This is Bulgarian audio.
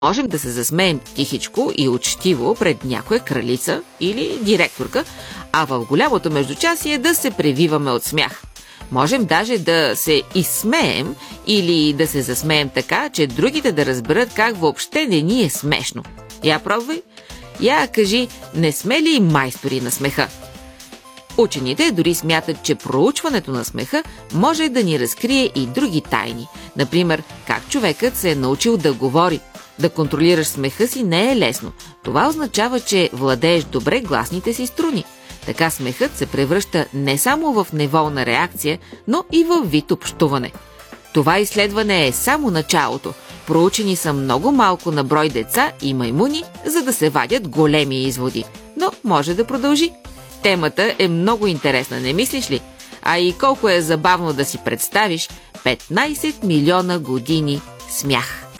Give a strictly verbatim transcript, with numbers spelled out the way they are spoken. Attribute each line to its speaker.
Speaker 1: Можем да се засмеем тихичко и учтиво пред някоя кралица или директорка, а в голямото междучасие да се превиваме от смях. Можем даже да се изсмеем или да се засмеем така, че другите да разберат как въобще не ни е смешно. Я пробвай. Я кажи, не сме ли майстори на смеха? Учените дори смятат, че проучването на смеха може да ни разкрие и други тайни. Например, как човекът се е научил да говори. Да контролираш смеха си не е лесно. Това означава, че владееш добре гласните си струни. Така смехът се превръща не само в неволна реакция, но и в вид общуване. Това изследване е само началото. Проучени са много малко на брой деца и маймуни, за да се вадят големи изводи. Но може да продължи. Темата е много интересна, не мислиш ли? А и колко е забавно да си представиш петнайсет милиона години смях.